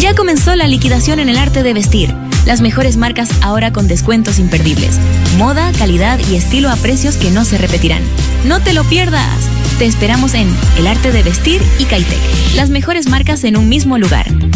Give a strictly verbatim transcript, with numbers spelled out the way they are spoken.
Ya comenzó la liquidación en el arte de vestir. Las mejores marcas ahora con descuentos imperdibles. Moda, calidad y estilo a precios que no se repetirán. ¡No te lo pierdas! Te esperamos en El Arte de Vestir y Caitec. Las mejores marcas en un mismo lugar.